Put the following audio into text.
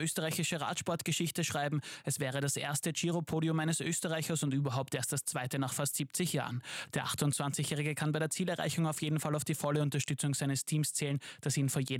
österreichische Radsportgeschichte schreiben. Es wäre das erste Giro-Podium eines Österreichers und überhaupt erst das zweite nach fast 70 Jahren. Der 28-Jährige kann bei der Zielerreichung auf jeden Fall auf die volle Unterstützung seines Teams zählen, das ihn vor jeder